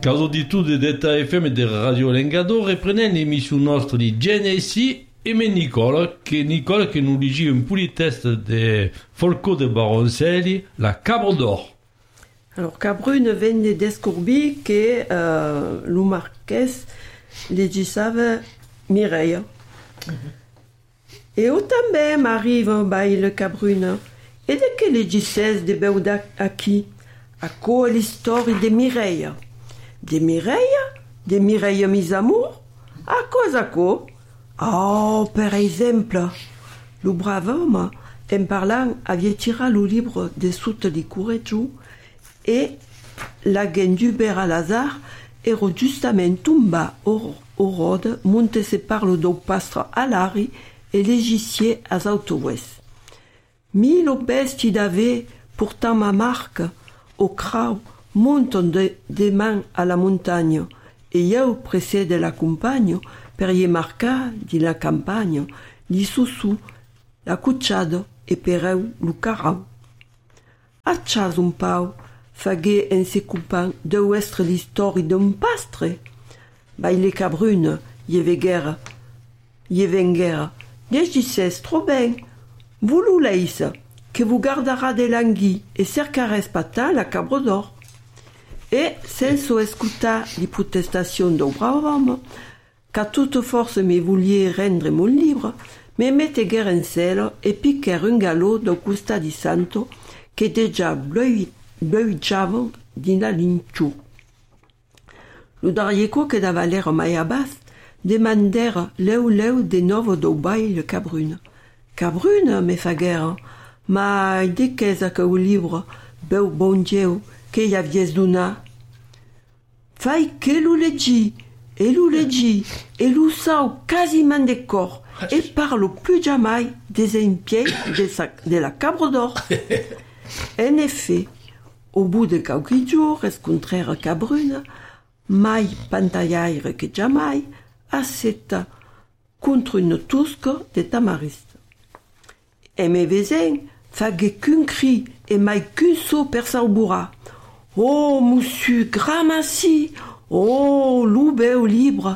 Caro udito di Detta FM e di Radio Lengador, riprende l'emissione nostra di Genesi e me Nicola che nous dice un po' di test de Folco de Baroncelli, la Cabre d'Or. Alors, Cabrune venne descobrir que lo Marquès legisava Mireia. E eu também m'arrive un baile Cabrune. E de que legisses de beuda aqui? A co l'histoire de Mireia. De Mireia? De Mireia mis amour? A co? Oh, per exemple, le brave homme, en parlant, avait tiré le livre de sous de Couretou et la gendu à Lazare era justament tomba au rode, monte se parle do pastre à l'ari et l'égicier à Zauto-Ouest. Mille besties d'ave, pourtant ma marque, au crau, montent des mains à la montagne, et eu pressé de la compagne, per y marcar, dit la campagne, li soussou, la cucciado, et pereu lu carau. Achas un pau, fagué en se coupant de ouestre l'histoire d'un pastre. Baile Cabrune, y venguera, n'es trop bien, vous l'ouleis, que vous gardera des languilles et cercares patin la Cabre d'Or. Et, sans escutar les protestations d'un brave homme, qu'à toute force me vouliez rendre mon livre, me mette guerre en selle et piquer un galop de Custa di Santo que déjà bleuichava din la linchou. Le darieco que dava l'air mai abas demandèrent leu de novo do baile Cabrune. Cabrune, me fa guerre, ma de qu'est-ce que le livre, beu bon Dieu, que y aviez donat. Fai que l'uleggi, et l'u sau quasiment de corps, et parle plus jamais des impieds de la Cabre d'Or. En effet, au bout de quelques jours, rencontrèrent Cabrune, mai pantaillaire que jamais, asseta contre une tusque de tamariste. Et mes voisins faguaient qu'un cri et mai qu'un saut per sauboura. Oh, monsieur, gramassi! Oh, l'oubeu libre!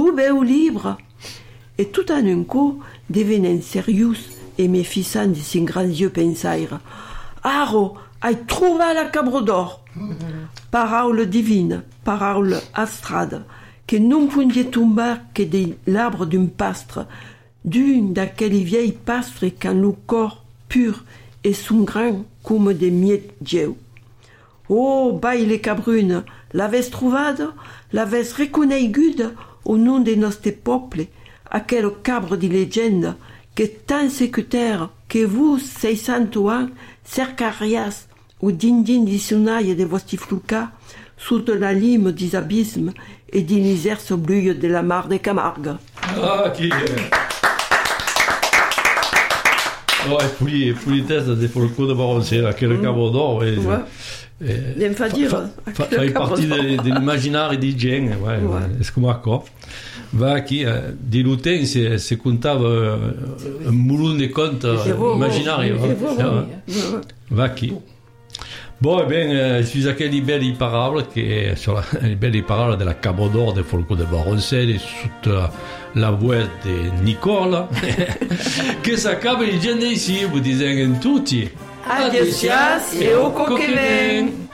Et tout en un coup, devenant sérieux et méfissant de ses grands yeux pensaire. Aro, ai trouvé la Cabre d'Or! Parole divine, parole astrade, que non pouvait tomber que de l'arbre d'un pastre, d'une d'aquelles vieilles pastres quand le corps pur et son grain comme des miettes Dieu. Oh, baile Cabrune, l'avais trouvade, l'avais reconnaigude au nom de notre peuple, aquel cabre de légende, que tant sécutaire que vous, 600 ans, cercarias, ou dindin di sunaille de vostri fluca, sous de la lime des abysmes et des misères bleues de la mare de Camargue. Ah, qui oh, et politesse de Folco de Baroncelli, quel Cabre d'Or. N'aime pas dire. Fai partie de l'imaginaire des gens, est-ce que d'accord? Va qui, di Lutin, se contava un moulin de contes imaginaires. Va qui. Bon, je suis à quelle belle parole, sur les belles paroles de la Cabre d'Or de Folco de Baroncelli, sous la voix de Nicola, che s'acaba il genesi, vous disent tutti. Adieu, et au coquelin.